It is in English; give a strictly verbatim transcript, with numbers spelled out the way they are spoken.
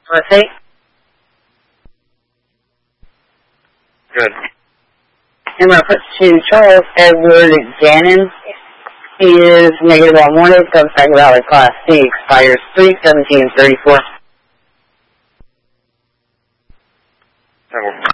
Class eight. Good. In reference to Charles Edward Gannon, he is negative on one eight seven Tiger Valley Class C, expires three seventeen thirty-four. That will